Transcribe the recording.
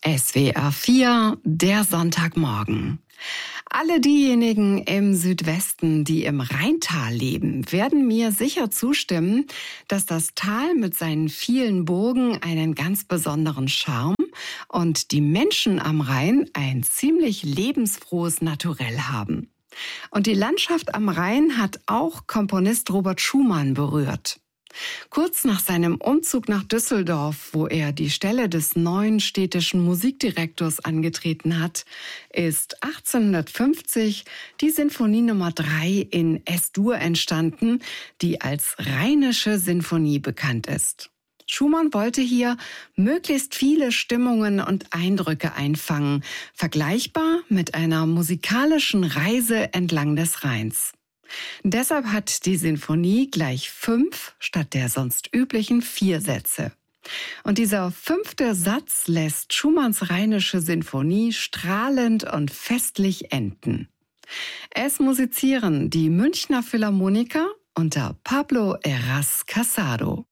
SWR 4, der Sonntagmorgen. Alle diejenigen im Südwesten, die im Rheintal leben, werden mir sicher zustimmen, dass das Tal mit seinen vielen Burgen einen ganz besonderen Charme und die Menschen am Rhein ein ziemlich lebensfrohes Naturell haben. Und die Landschaft am Rhein hat auch Komponist Robert Schumann berührt. Kurz nach seinem Umzug nach Düsseldorf, wo er die Stelle des neuen städtischen Musikdirektors angetreten hat, ist 1850 die Sinfonie Nummer 3 in S-Dur entstanden, die als Rheinische Sinfonie bekannt ist. Schumann wollte hier möglichst viele Stimmungen und Eindrücke einfangen, vergleichbar mit einer musikalischen Reise entlang des Rheins. Deshalb hat die Sinfonie gleich 5 statt der sonst üblichen 4 Sätze. Und dieser 5. Satz lässt Schumanns Rheinische Sinfonie strahlend und festlich enden. Es musizieren die Münchner Philharmoniker unter Pablo Heras Casado.